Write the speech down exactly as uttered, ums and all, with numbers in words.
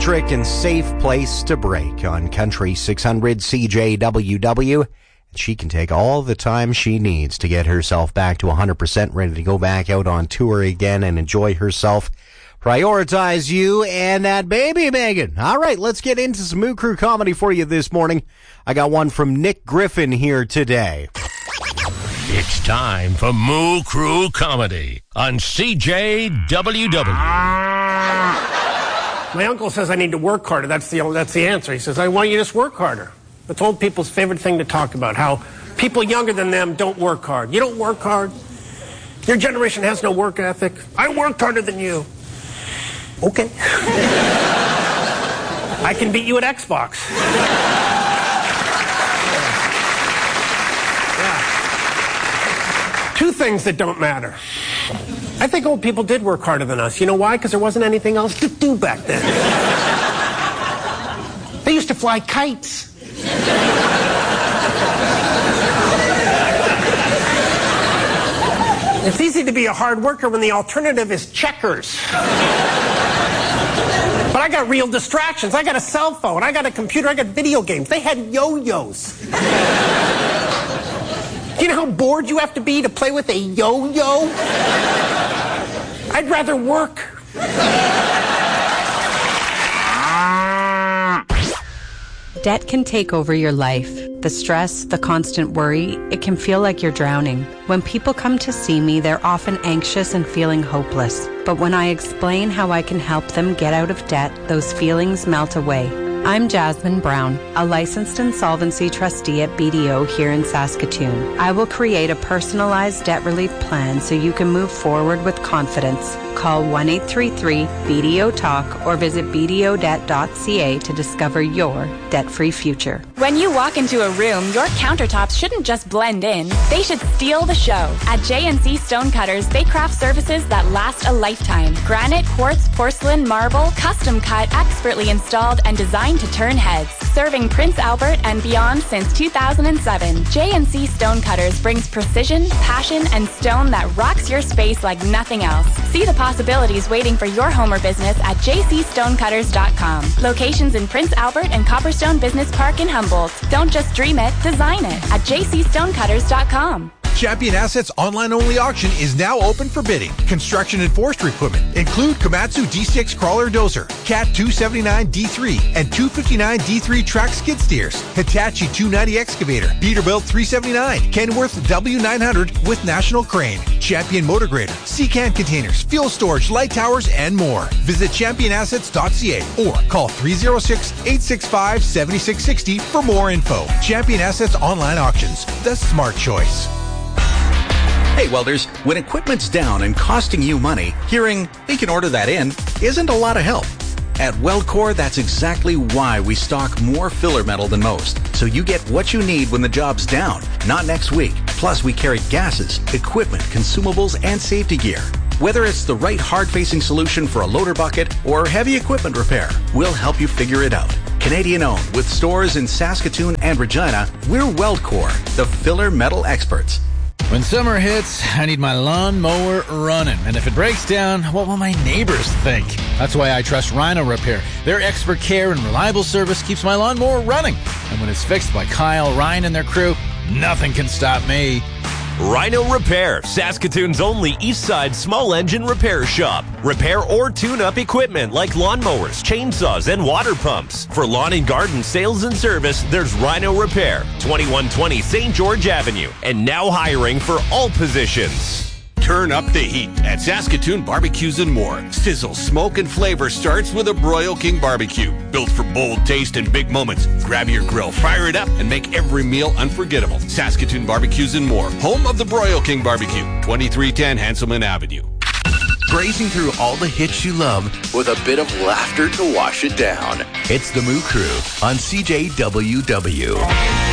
electric and safe place to brake on Country six hundred C J W W. She can take all the time she needs to get herself back to one hundred percent ready to go back out on tour again and enjoy herself. Prioritize you and that baby, Megan. All right, let's get into some Moo Crew comedy for you this morning. I got one from Nick Griffin here today. It's time for Moo Crew Comedy on C J W W. My uncle says I need to work harder. That's the that's the answer. He says, I want you to just work harder. That's old people's favorite thing to talk about, how people younger than them don't work hard. You don't work hard. Your generation has no work ethic. I worked harder than you. Okay. I can beat you at Xbox. Yeah. Two things that don't matter. I think old people did work harder than us. You know why? Because there wasn't anything else to do back then. They used to fly kites. It's easy to be a hard worker when the alternative is checkers. But I got real distractions. I got a cell phone. I got a computer. I got video games. They had yo-yos. Do you know how bored you have to be to play with a yo-yo? I'd rather work. Debt can take over your life. The stress, the constant worry, it can feel like you're drowning. When people come to see me, they're often anxious and feeling hopeless. But when I explain how I can help them get out of debt, those feelings melt away. I'm Jasmine Brown, a licensed insolvency trustee at B D O here in Saskatoon. I will create a personalized debt relief plan so you can move forward with confidence. Call one eight three three B D O talk or visit b d o debt dot c a to discover your debt-free future. When you walk into a room, your countertops shouldn't just blend in. They should steal the show. At J and C Stone Cutters, they craft surfaces that last a lifetime. Granite, quartz, porcelain, marble, custom cut, expertly installed, and designed to turn heads. Serving Prince Albert and beyond since two thousand seven, J and C Stone Cutters brings precision, passion, and stone that rocks your space like nothing else. See the possibilities waiting for your home or business at j c stone cutters dot com. Locations in Prince Albert and Copperstone Business Park in Humboldt. Don't just dream it, design it at j c stone cutters dot com. Champion Assets online-only auction is now open for bidding. Construction and forestry equipment include Komatsu D six Crawler Dozer, Cat two seventy-nine D three, and two fifty-nine D three track skid steers, Hitachi two ninety excavator, Peterbilt three seventy-nine, Kenworth W nine hundred with National Crane, Champion Motor Grader, C-Can containers, fuel storage, light towers, and more. Visit champion assets dot c a or call three oh six, eight six five, seven six six zero for more info. Champion Assets Online Auctions, the smart choice. Hey welders, when equipment's down and costing you money, hearing, we can order that in, isn't a lot of help. At Weldcore, that's exactly why we stock more filler metal than most, so you get what you need when the job's down, not next week. Plus, we carry gases, equipment, consumables, and safety gear. Whether it's the right hard-facing solution for a loader bucket or heavy equipment repair, we'll help you figure it out. Canadian-owned, with stores in Saskatoon and Regina, we're Weldcore, the filler metal experts. When summer hits, I need my lawnmower running. And if it breaks down, what will my neighbors think? That's why I trust Rhino Repair. Their expert care and reliable service keeps my lawnmower running. And when it's fixed by Kyle, Ryan, and their crew, nothing can stop me. Rhino Repair, Saskatoon's only east side small engine repair shop. Repair or tune-up equipment like lawnmowers, chainsaws, and water pumps. For lawn and garden sales and service, there's Rhino Repair, twenty-one twenty Saint George Avenue, and now hiring for all positions. Turn up the heat at Saskatoon Barbecues and More. Sizzle, smoke, and flavor starts with a Broil King barbecue. Built for bold taste and big moments. Grab your grill, fire it up, and make every meal unforgettable. Saskatoon Barbecues and More. Home of the Broil King barbecue. twenty-three ten Hanselman Avenue. Grazing through all the hits you love with a bit of laughter to wash it down. It's the Moo Crew on C J W W.